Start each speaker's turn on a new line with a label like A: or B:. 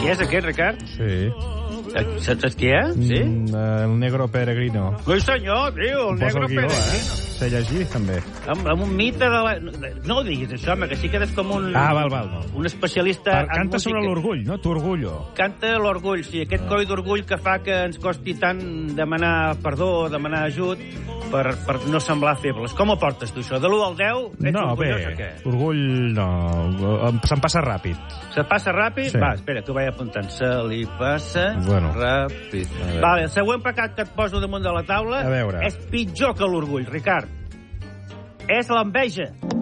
A: Qui és aquest, Ricard?
B: Sí.
A: Saps qui és? Sí?
B: El negro peregrino.
A: Sí, senyor, tio, el negro peregrino.
B: Sé llegir, també.
A: Amb un mite de la... No ho diguis, això, home, que sí que eres com un...
B: Val, no.
A: Un especialista en
B: Canta
A: música.
B: sobre l'orgull, no? T'orgullo.
A: Canta l'orgull, sí, aquest coll d'orgull que fa que ens costi tant demanar perdó, demanar ajut, per no semblar febles. Com ho portes, tu, això? De l'1 al 10, ets orgullós o què?
B: Orgull no. Se'm passa ràpid.
A: Se passa ràpid?
B: Sí.
A: Va, espera, que ho vaig apuntant. Se li passa ràpid. Vale, el següent pecat que et poso damunt de la taula
B: A veure.
A: és pitjor que l'orgull, Ricard. És l'enveja.